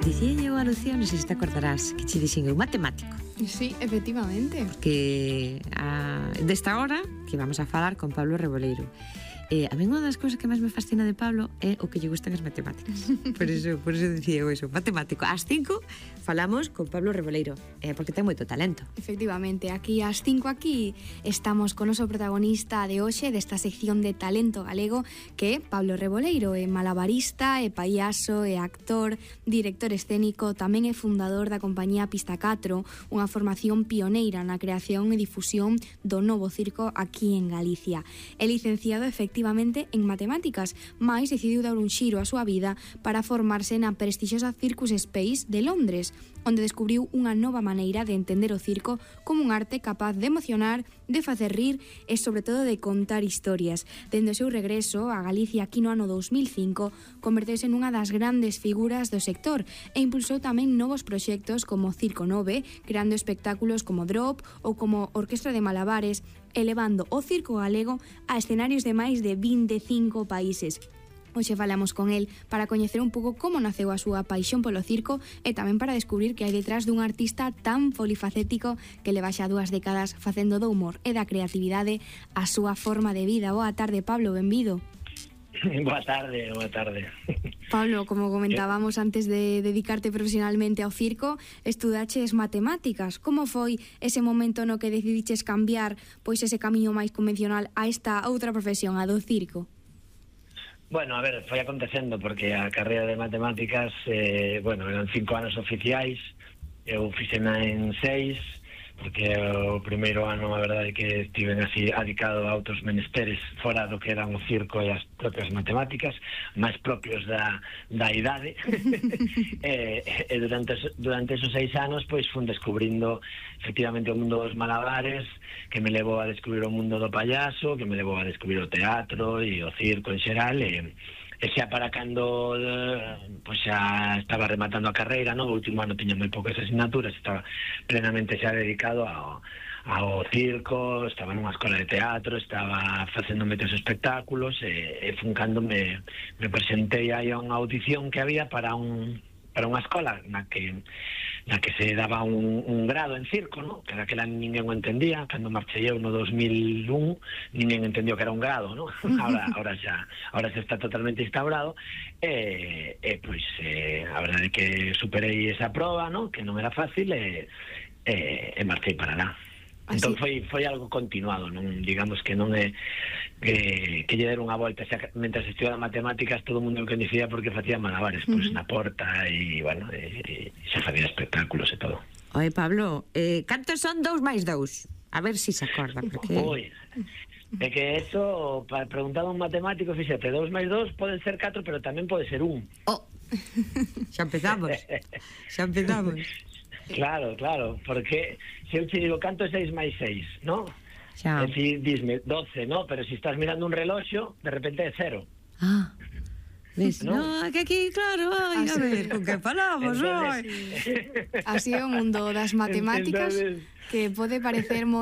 Dicía eu a Lucía, non sei se te acordarás, que che dixen eu matemático. Sí, efectivamente. Porque desta hora que vamos a falar con Pablo Reboleiro. A mí unha das cousas que máis me fascina de Pablo é o que lle gustan as matemáticas. Por eso dicía eu eso, matemático. Ás 5 falamos con Pablo Reboleiro, porque ten moito talento. Efectivamente, aquí ás 5 aquí estamos con o noso protagonista de hoxe desta sección de talento galego, que é Pablo Reboleiro, é malabarista, é payaso, é actor, director escénico, tamén é fundador da compañía Pista 4, unha formación pioneira na creación e difusión do novo circo aquí en Galicia. É licenciado efectivamente en matemáticas, mais decidiu dar un xiro á súa vida para formarse na prestixiosa Circus Space de Londres, onde descubriu unha nova maneira de entender o circo como un arte capaz de emocionar, de facer rir e, sobre todo, de contar historias. Dende o seu regreso a Galicia aquí no ano 2005, converteuse nunha das grandes figuras do sector e impulsou tamén novos proxectos como Circo Nove, creando espectáculos como Drop ou como Orquestra de Malabares, elevando o circo galego a escenarios de máis de 25 países. Hoxe falamos con el para coñecer un pouco como naceu a súa paixón polo circo e tamén para descubrir que hai detrás dun artista tan polifacético que leva xa 2 décadas facendo do humor e da creatividade a súa forma de vida. Boa tarde, Pablo, benvido. Boa tarde. Pablo, como comentábamos antes de dedicarte profesionalmente ao circo, estudaches matemáticas. Como foi ese momento no que decidiches cambiar pois ese camiño máis convencional a esta outra profesión, a do circo? Bueno, a ver, foi acontecendo porque a carreira de matemáticas, eran 5 anos oficiais, eu fixena en 6, porque o primeiro ano a verdade é que estiven así adicado a outros menesteres fora do que eran o circo e as propias matemáticas, máis propios da idade. E durante esos 6 anos pois fun descubrindo efectivamente o mundo dos malabares, que me levou a descubrir o mundo do payaso, que me levou a descubrir o teatro e o circo en xeral, e xa para cando pois xa estaba rematando a carreira, no? O último ano tiña moi poucas asignaturas, estaba plenamente xa dedicado ao circo, estaba nunha escola de teatro, estaba facendo moitos espectáculos, e fun cando me presentei aí a unha audición que había para unha escola na que se daba un grado en circo, no? Que daquela ninguén o entendía. Cando marchei eu no 2001 ninguén entendió que era un grado, no? Ahora xa está totalmente instaurado, e pois a verdade é que superei esa proba, no? Que non era fácil, e marchei para lá. Entón foi algo continuado, non digamos que non é que lle deron unha volta, xa mentras estudiaba matemáticas todo o mundo que dicía porque facía malabares, pois na porta, e bueno, xa facía espectáculos e todo. Oye, Pablo, cantos son 2 máis 2? A ver si se acorda, porque... Oi, é que eso, para preguntar a un matemático, fíxate, 2 máis 2 poden ser 4, pero tamén pode ser 1. Oh, xa empezamos. Claro, porque se eu te digo canto é 6 máis 6, ¿no? Xa. E si disme 12, ¿no? Pero se estás mirando un reloxo, de repente é 0. Ah, ves, ¿no? No, que aquí, claro, a ver, con que falamos, Entonces, Así é o mundo das matemáticas, que pode parecer